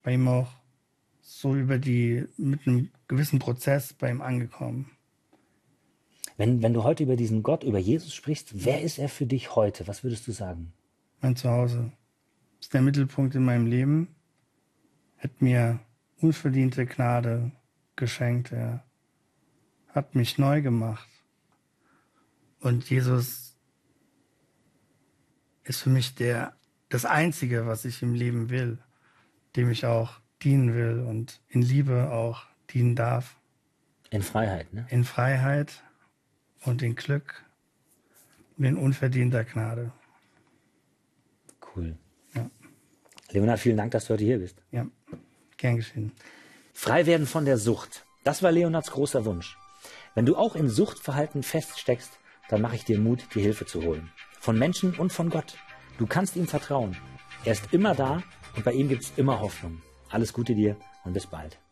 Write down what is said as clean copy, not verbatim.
bei ihm auch so mit einem gewissen Prozess bei ihm angekommen. Wenn du heute über diesen Gott, über Jesus sprichst, wer ist er für dich heute? Was würdest du sagen? Mein Zuhause ist der Mittelpunkt in meinem Leben, hat mir unverdiente Gnade geschenkt. Er hat mich neu gemacht. Und Jesus ist für mich das Einzige, was ich im Leben will, dem ich auch dienen will und in Liebe auch dienen darf. In Freiheit, ne? In Freiheit und in Glück und in unverdienter Gnade. Cool. Ja. Leonhard, vielen Dank, dass du heute hier bist. Ja, gern geschehen. Frei werden von der Sucht. Das war Leonhards großer Wunsch. Wenn du auch in Suchtverhalten feststeckst, dann mache ich dir Mut, dir Hilfe zu holen. Von Menschen und von Gott. Du kannst ihm vertrauen. Er ist immer da und bei ihm gibt es immer Hoffnung. Alles Gute dir und bis bald.